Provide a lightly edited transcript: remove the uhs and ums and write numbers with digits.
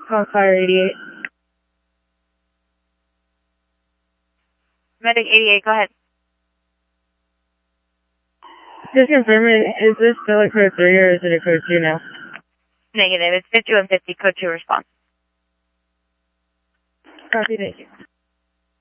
Call Fire 88. Medic 88, go ahead. Just confirming, is this still a code 3 or is it a code 2 now? Negative. It's 5150, code 2 response. Copy, thank you.